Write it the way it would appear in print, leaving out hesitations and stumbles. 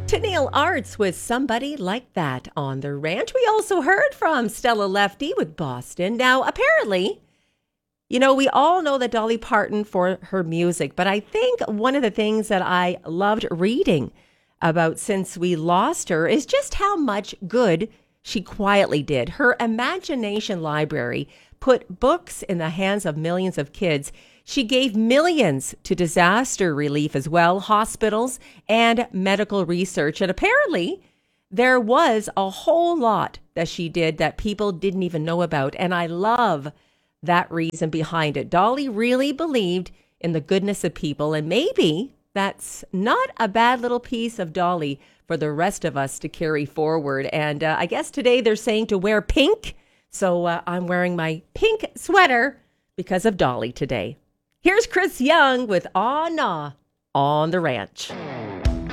Tennille Arts with Somebody Like That on the Ranch. We also heard from Stella Lefty with Boston. Now, apparently, we all know that Dolly Parton for her music, but I think one of the things that I loved reading about since we lost her is just how much good she quietly did. Her imagination library put books in the hands of millions of kids. She gave millions to disaster relief as well, hospitals and medical research. And apparently, there was a whole lot that she did that people didn't even know about. And I love that reason behind it. Dolly really believed in the goodness of people. And maybe that's not a bad little piece of Dolly for the rest of us to carry forward. And I guess today they're saying to wear pink. So I'm wearing my pink sweater because of Dolly today. Here's Chris Young with Aw Nah on the Ranch.